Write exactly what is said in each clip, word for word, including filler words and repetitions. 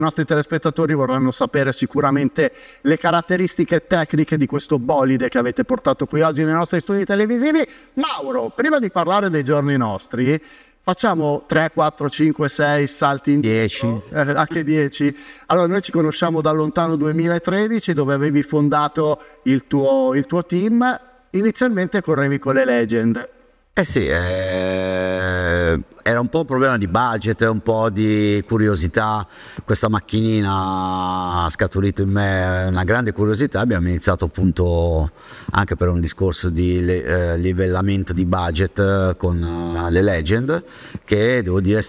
I nostri telespettatori vorranno sapere sicuramente le caratteristiche tecniche di questo bolide che avete portato qui oggi nei nostri studi televisivi. Mauro, prima di parlare dei giorni nostri, facciamo tre, quattro, cinque, sei salti in dieci, eh, anche dieci. Allora, noi ci conosciamo dal lontano duemilatredici, dove avevi fondato il tuo, il tuo team. Inizialmente correvi con le Legend. Eh sì, eh, era un po' un problema di budget, un po' di curiosità. Questa macchinina ha scaturito in me una grande curiosità. Abbiamo iniziato appunto anche per un discorso di eh, livellamento di budget eh, con uh, le Legend, che devo dire è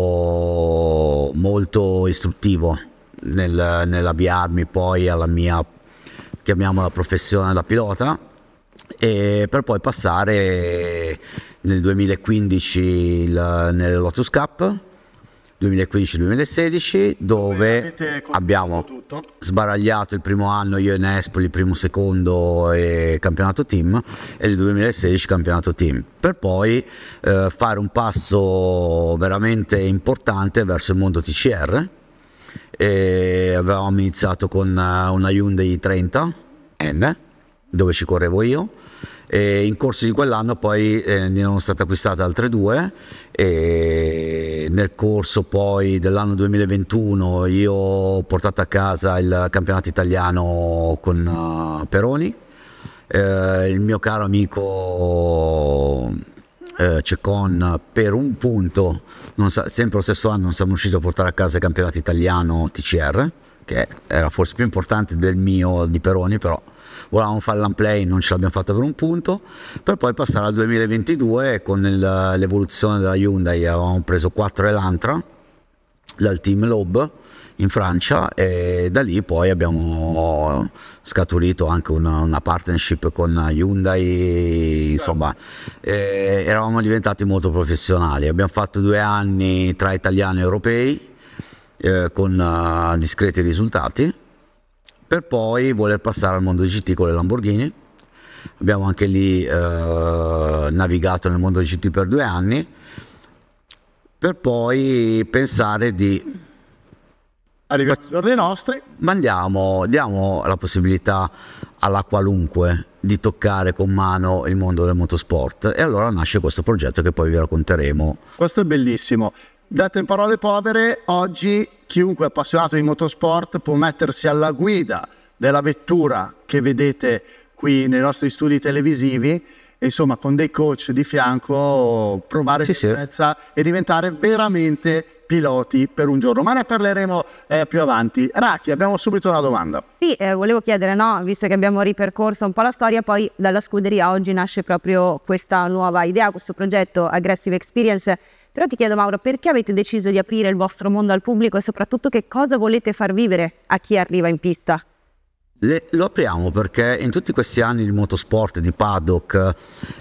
stato molto istruttivo nel, nell'avviarmi poi alla mia, chiamiamola, professione da pilota, e per poi passare nel duemilaquindici il, nel Lotus Cup duemilaquindici duemilasedici, dove abbiamo tutto. sbaragliato il primo anno io e Nespoli, primo secondo e campionato team, e il duemilasedici campionato team, per poi eh, fare un passo veramente importante verso il mondo T C R. E avevamo iniziato con una Hyundai trenta N, dove ci correvo io, e in corso di quell'anno poi eh, ne erano state acquistate altre due, e nel corso poi dell'anno duemilaventuno io ho portato a casa il campionato italiano con uh, Peroni. Eh, il mio caro amico eh, Cecon, per un punto, non sa, sempre lo stesso anno non siamo riusciti a portare a casa il campionato italiano T C R, che era forse più importante del mio di Peroni, però volevamo fare l'unplay, non ce l'abbiamo fatta per un punto, per poi passare al duemilaventidue con il, l'evoluzione della Hyundai. Avevamo preso quattro Elantra dal team Loeb in Francia, e da lì poi abbiamo scaturito anche una, una partnership con Hyundai, insomma eh, eravamo diventati molto professionali. Abbiamo fatto due anni tra italiani e europei eh, con uh, discreti risultati, per poi voler passare al mondo G T con le Lamborghini. Abbiamo anche lì eh, navigato nel mondo G T per due anni, per poi pensare di arrivare ai giorni nostri. Mandiamo, diamo la possibilità alla qualunque di toccare con mano il mondo del motorsport, e allora nasce questo progetto che poi vi racconteremo. Questo è bellissimo. Date in parole povere, oggi chiunque appassionato di motorsport può mettersi alla guida della vettura che vedete qui nei nostri studi televisivi, e insomma con dei coach di fianco provare sì, sicurezza sì. e diventare veramente piloti per un giorno, ma ne parleremo eh, più avanti. Raki, abbiamo subito una domanda. Sì, eh, volevo chiedere, no, visto che abbiamo ripercorso un po' la storia, poi dalla scuderia oggi nasce proprio questa nuova idea, questo progetto Aggressive Experience. Però ti chiedo, Mauro, perché avete deciso di aprire il vostro mondo al pubblico, e soprattutto che cosa volete far vivere a chi arriva in pista? Le, lo apriamo perché in tutti questi anni di motorsport, di paddock,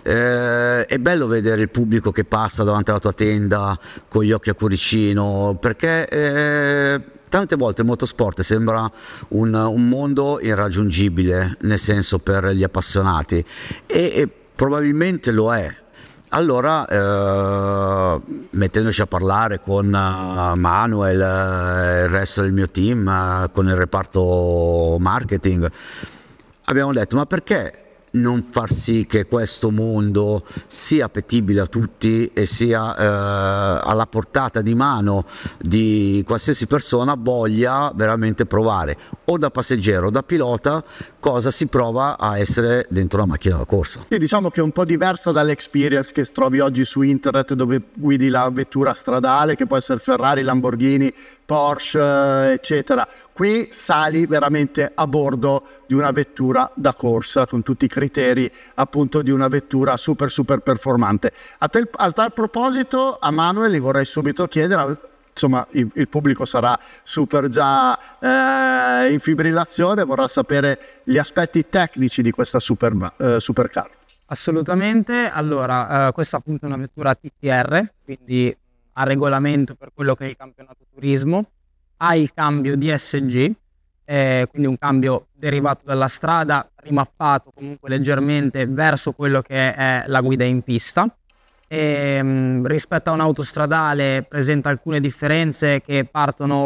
eh, è bello vedere il pubblico che passa davanti alla tua tenda con gli occhi a cuoricino, perché eh, tante volte il motorsport sembra un, un mondo irraggiungibile, nel senso, per gli appassionati, e, e probabilmente lo è. Allora, eh, mettendoci a parlare con uh, Manuel e uh, il resto del mio team, uh, con il reparto marketing, abbiamo detto: ma perché non far sì che questo mondo sia appetibile a tutti e sia eh, alla portata di mano di qualsiasi persona voglia veramente provare, o da passeggero o da pilota, cosa si prova a essere dentro la macchina da corsa. Sì, diciamo che è un po' diversa dall'experience che trovi oggi su internet, dove guidi la vettura stradale, che può essere Ferrari, Lamborghini, Porsche, eccetera. Qui sali veramente a bordo di una vettura da corsa, con tutti i criteri appunto di una vettura super super performante. A, te, a tal proposito, a Manuel gli vorrei subito chiedere, insomma il, il pubblico sarà super già eh, in fibrillazione, vorrà sapere gli aspetti tecnici di questa super, eh, supercar. Assolutamente. Allora, eh, questa appunto è una vettura T T R, quindi a regolamento per quello che è il campionato turismo, ha il cambio D S G, eh, quindi un cambio derivato dalla strada, rimappato comunque leggermente verso quello che è la guida in pista. E, mh, rispetto a un'auto stradale presenta alcune differenze che partono